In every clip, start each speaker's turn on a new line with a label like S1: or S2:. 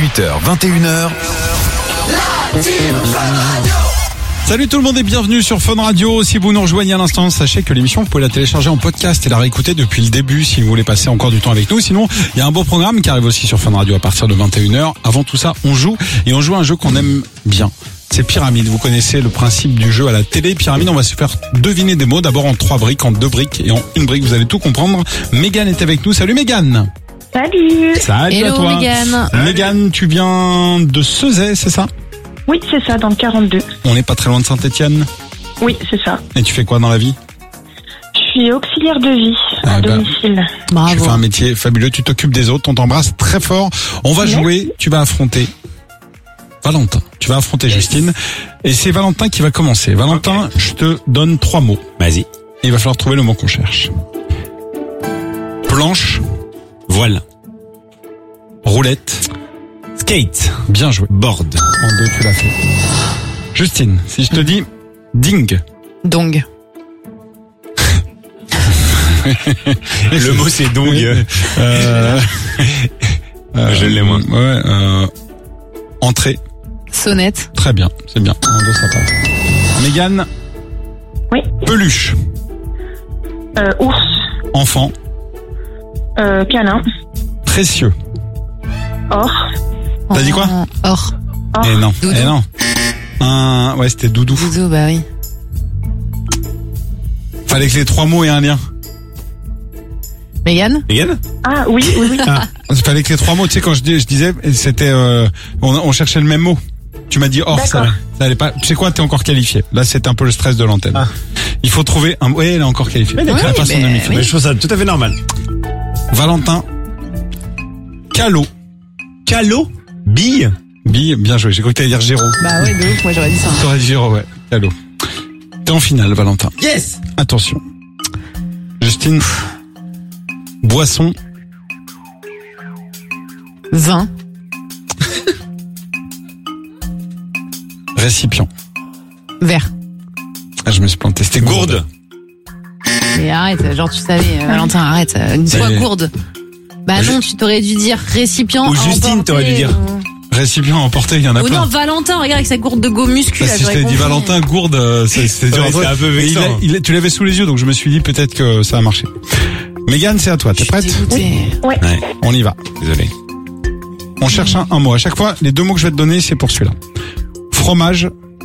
S1: 18h, 21h.
S2: Salut tout le monde et bienvenue sur Fun Radio. Si vous nous rejoignez à l'instant, sachez que l'émission, vous pouvez la télécharger en podcast et la réécouter depuis le début si vous voulez passer encore du temps avec nous. Sinon, il y a un beau programme qui arrive aussi sur Fun Radio à partir de 21h. Avant tout ça, on joue à un jeu qu'on aime bien. C'est Pyramide. Vous connaissez le principe du jeu à la télé. Pyramide, on va se faire deviner des mots. D'abord en 3 briques, en 2 briques et en 1 brique. Vous allez tout comprendre. Mégane est avec nous. Salut Mégane.
S3: Salut.
S2: Salut
S4: Hello,
S2: à toi.
S4: Mégane.
S2: Mégane, tu viens de Ceuzay, c'est ça?
S3: Oui, c'est ça, dans le 42.
S2: On n'est pas très loin de Saint-Étienne.
S3: Oui, c'est ça.
S2: Et tu fais quoi dans la vie?
S3: Je suis auxiliaire de vie à domicile.
S2: Tu
S4: Bravo.
S2: fais un métier fabuleux, tu t'occupes des autres, on t'embrasse très fort. On va jouer, tu vas affronter Valentin. Tu vas affronter Justine. Et c'est Valentin qui va commencer. Valentin, je te donne 3 mots.
S5: Vas-y.
S2: Et il va falloir trouver le mot qu'on cherche. Planche,
S5: Voile.
S2: roulette,
S5: Skate.
S2: bien joué.
S5: Board.
S2: En 2, tu l'as fait. Justine, si je te dis ding.
S4: Dong.
S5: Le mot c'est dong. Je l'ai moi.
S2: Ouais, entrée.
S4: Sonnette.
S2: Très bien, c'est bien. En 2, ça passe. Mégane.
S3: Oui.
S2: Peluche.
S3: Ours.
S2: Enfant.
S3: Câlin.
S2: Précieux.
S3: Or.
S2: T'as dit quoi?
S4: Or.
S3: Or.
S2: Eh non,
S4: Doudou.
S2: eh non. Ouais, c'était doudou.
S4: Doudou, bah oui.
S2: Fallait que les 3 mots aient un lien.
S4: Mégane.
S5: Mégane?
S3: Ah oui.
S2: Fallait que les 3 mots, tu sais, quand je disais, c'était, on cherchait le même mot. Tu m'as dit or, ça allait pas. Tu sais quoi, t'es encore qualifié. Là, c'est un peu le stress de l'antenne.
S5: Ah.
S2: Il faut trouver un, oui, elle est encore qualifiée.
S5: Mais d'accord.
S2: Elle a pas son
S4: mais-
S2: demi-finale.
S5: Mais je trouve ça tout à fait normal.
S2: Valentin. Calo.
S5: Calo? Bille?
S2: Bille, bien joué. J'ai cru que t'allais dire Géraud.
S4: Bah oui, de ouf, moi j'aurais dit ça.
S2: T'aurais dit Géraud, ouais. Calo. T'es en finale, Valentin.
S5: Yes!
S2: Attention. Justine. Boisson.
S4: Vin.
S2: Récipient.
S4: Verre.
S2: Ah, je me suis planté. C'était
S5: Gourde.
S4: Mais arrête, genre tu savais, Valentin, arrête. Une fois
S2: Mais-
S4: gourde. Bah non, tu t'aurais dû dire récipient.
S5: Ou Justine,
S4: emporté,
S5: t'aurais dû dire.
S2: Récipient emporté, il y en a
S4: Oh
S2: plein.
S4: non, Valentin, regarde avec sa gourde de go muscu.
S2: Bah,
S4: là,
S2: si je
S4: j'aurais
S2: t'avais dit
S4: compris.
S2: Valentin, gourde, c'était dur
S5: Ouais,
S2: à trouver.
S5: c'est un peu
S2: Mais
S5: vexant.
S2: tu l'avais sous les yeux, donc je me suis dit peut-être que ça a marché. Mégane, c'est à toi. T'es prête?
S4: Dégoûté.
S5: Ouais.
S2: On y va.
S5: Désolé.
S2: On cherche un mot. À chaque fois, les 2 mots que je vais te donner, c'est pour celui-là. Fromage,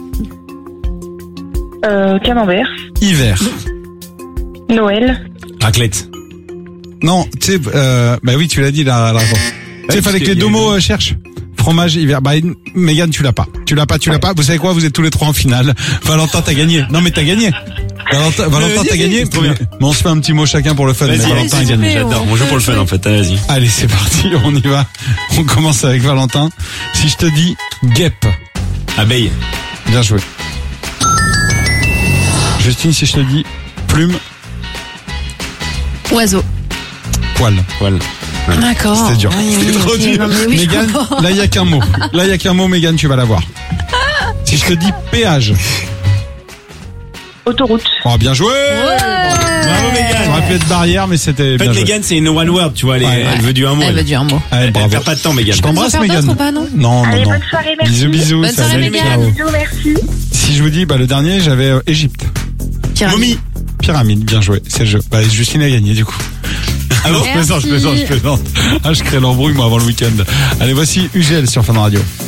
S3: Camembert.
S2: hiver.
S3: Noël.
S5: Raclette.
S2: Non, tu sais, bah oui, tu l'as dit la réponse. Tu sais, fallait que les 2 mots cherchent. Fromage, hiver. Bah, Mégane, tu l'as pas. Tu l'as pas. Vous savez quoi? Vous êtes tous les 3 en finale. Valentin, t'as gagné. Non, mais t'as gagné. Valentin, t'as gagné.
S5: c'est trop bien.
S2: Mais on se fait un petit mot chacun pour le fun. Mais
S5: Vas-y,
S2: Valentin a
S4: s'il vous
S2: gagné.
S4: plaît.
S5: J'adore. On joue pour le fun en fait. Allez, vas-y.
S2: Allez, c'est parti. On y va. On commence avec Valentin. Si je te dis guêpe.
S5: Abeille.
S2: Bien joué. Justine, si je te dis plume,
S4: Oiseau.
S2: poil.
S5: Voile.
S4: D'accord.
S2: C'était dur.
S4: Oui,
S2: C'était
S4: oui,
S2: trop
S4: ok,
S2: dur.
S4: non, mais oui, je
S2: Mégane,
S4: comprends.
S2: là, il y a qu'un mot. Mégane, tu vas l'avoir. Si je te dis péage.
S3: Autoroute.
S2: Oh, bien joué.
S5: Bravo
S2: Ça
S5: Mégane.
S2: aurait pu être barrière, mais c'était
S5: En
S2: bien
S5: fait,
S2: joué.
S5: Mégane, c'est une one word, tu vois,
S2: Ouais.
S5: elle veut du un mot.
S4: Elle veut dire un mot.
S2: Allez,
S5: Elle
S2: bravo.
S5: perd pas de temps, Mégane.
S2: Je t'embrasse,
S4: On va faire
S2: Mégane.
S4: d'autres ou pas, non
S2: Non,
S3: Allez,
S2: non.
S3: bonne soirée, merci.
S2: Bisous, bisous.
S4: Bonne soirée,
S2: salut,
S4: Mégane.
S2: ciao.
S3: Bisous, merci.
S2: Si je vous dis, le dernier, j'avais Égypte.
S4: Pyramide.
S5: Momie.
S2: Pyramide, bien joué. C'est le jeu. Justine a gagné, du coup. Ah non,
S4: Merci.
S2: je plaisante. Ah, je crée l'embrouille, moi, avant le week-end. Allez, voici UGL sur Fun Radio.